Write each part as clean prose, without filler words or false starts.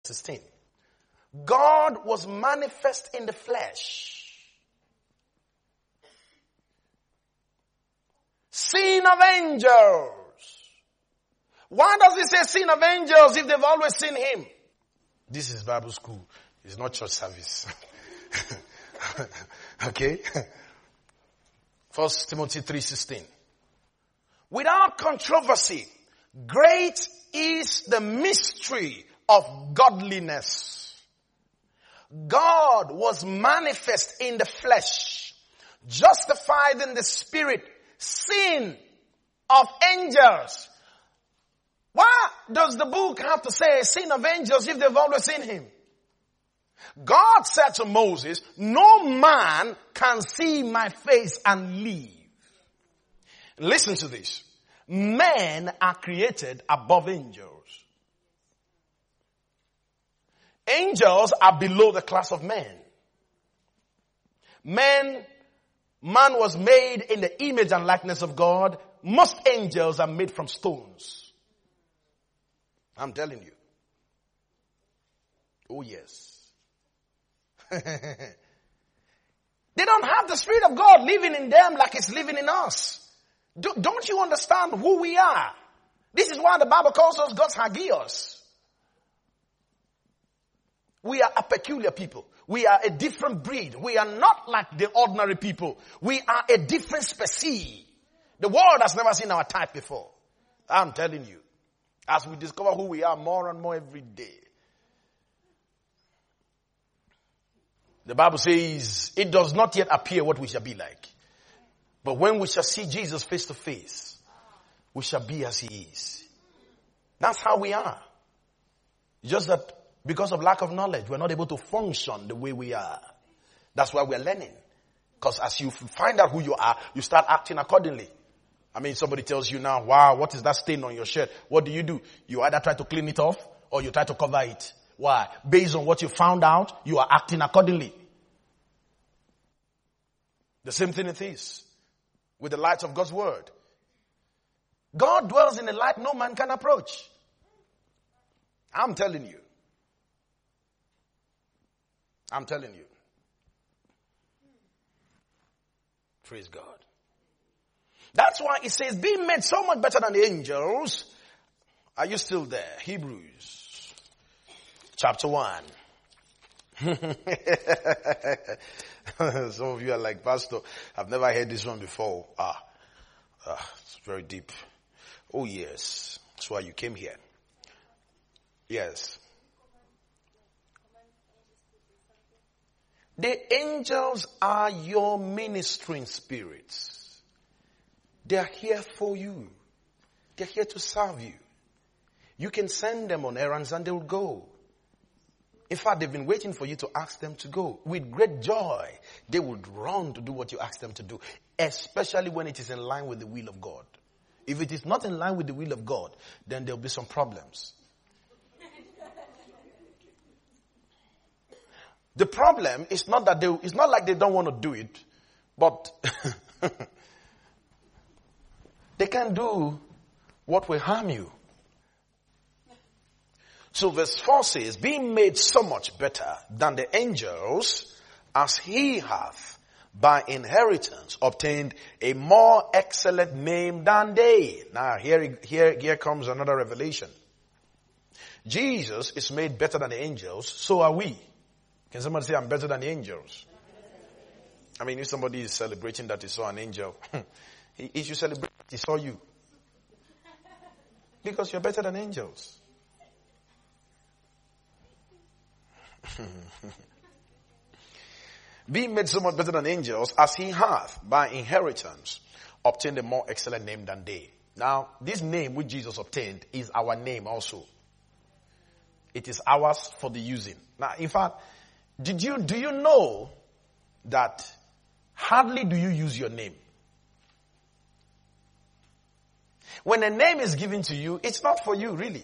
16. God was manifest in the flesh, seen of angels. Why does he say seen of angels if they've always seen him? This is Bible school. It's not church service. Okay? 1 Timothy 3:16. Without controversy, great is the mystery of godliness. God was manifest in the flesh, justified in the spirit, seen of angels. Why does the book have to say seen of angels if they've always seen him? God said to Moses, no man can see my face and live. Listen to this. Men are created above angels. Angels are below the class of men. Man was made in the image and likeness of God. Most angels are made from stones. I'm telling you. Oh yes. They don't have the Spirit of God living in them like it's living in us. Don't you understand who we are? This is why the Bible calls us God's Hagios. We are a peculiar people. We are a different breed. We are not like the ordinary people. We are a different species. The world has never seen our type before. I'm telling you. As we discover who we are more and more every day. The Bible says, it does not yet appear what we shall be like. But when we shall see Jesus face to face, we shall be as he is. That's how we are. Just that because of lack of knowledge, we're not able to function the way we are. That's why we're learning. Because as you find out who you are, you start acting accordingly. I mean, somebody tells you now, wow, what is that stain on your shirt? What do? You either try to clean it off or you try to cover it. Why? Based on what you found out, you are acting accordingly. The same thing it is with the light of God's word. God dwells in a light no man can approach. I'm telling you. I'm telling you. Praise God. That's why it says, being made so much better than the angels. Are you still there? Hebrews chapter 1. Some of you are like, Pastor, I've never heard this one before. It's very deep. Oh yes. That's why you came here. Yes. The angels are your ministering spirits. They are here for you. They're here to serve you. You can send them on errands and they will go. In fact, they've been waiting for you to ask them to go. With great joy, they would run to do what you ask them to do, especially when it is in line with the will of God. If it is not in line with the will of God, then there'll be some problems. The problem is not that it's not like they don't want to do it, but they can do what will harm you. So verse 4 says, being made so much better than the angels, as he hath by inheritance obtained a more excellent name than they. Now here comes another revelation. Jesus is made better than the angels, so are we. Can somebody say, I'm better than the angels? I mean, if somebody is celebrating that he saw an angel, he should celebrate that he saw you. Because you're better than angels. Being made so much better than angels, as he hath by inheritance obtained a more excellent name than they. Now, this name which Jesus obtained is our name also. It is ours for the using. Now, in fact, do you know that hardly do you use your name? When a name is given to you, it's not for you, really.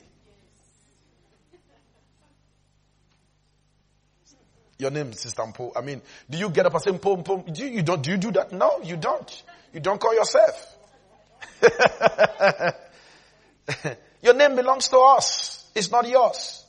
Your name is Sister Mpo. I mean, do you get up and say Mpo, Mpo? Do you do that? No, you don't. You don't call yourself. Your name belongs to us. It's not yours.